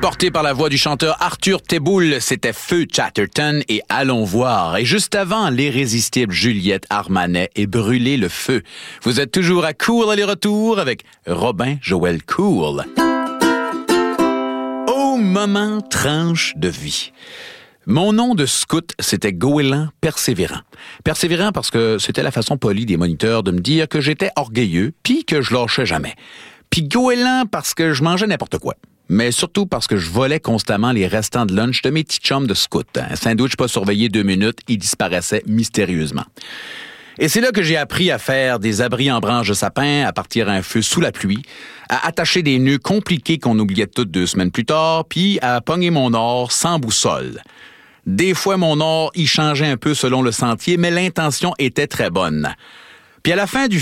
Porté par la voix du chanteur Arthur Teboul, c'était Feu Chatterton et Allons voir. Et juste avant, l'irrésistible Juliette Armanet et Brûler le feu. Vous êtes toujours à Cool aller-retour avec Robin Joël Cool. Au moment tranche de vie. Mon nom de scout, c'était Goéland Persévérant. Persévérant parce que c'était la façon polie des moniteurs de me dire que j'étais orgueilleux puis que je lâchais jamais. Puis Goéland parce que je mangeais n'importe quoi. Mais surtout parce que je volais constamment les restants de lunch de mes petits chums de scout. Un sandwich pas surveillé 2 minutes, il disparaissait mystérieusement. Et c'est là que j'ai appris à faire des abris en branches de sapin, à partir à un feu sous la pluie, à attacher des nœuds compliqués qu'on oubliait toutes 2 semaines plus tard, puis à pogner mon or sans boussole. Des fois, mon or y changeait un peu selon le sentier, mais l'intention était très bonne. Puis à la fin du